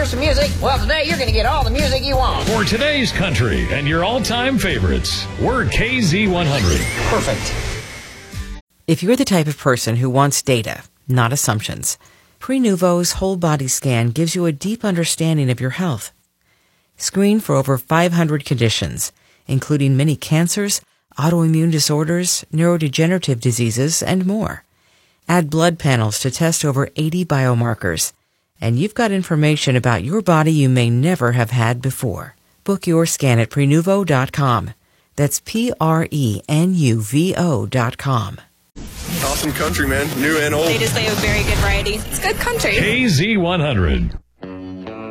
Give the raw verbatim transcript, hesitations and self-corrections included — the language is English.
for some music? Well, today you're going to get all the music you want. For today's country and your all-time favorites, we're K Z one hundred. Perfect. If you're the type of person who wants data, not assumptions, Prenuvo's whole body scan gives you a deep understanding of your health. Screen for over five hundred conditions, including many cancers, autoimmune disorders, neurodegenerative diseases, and more. Add blood panels to test over eighty biomarkers, and you've got information about your body you may never have had before. Book your scan at Prenuvo dot com. That's P R E N U V O dot com. Awesome country, man. New and old. They just play a very good variety. It's good country. K Z one hundred.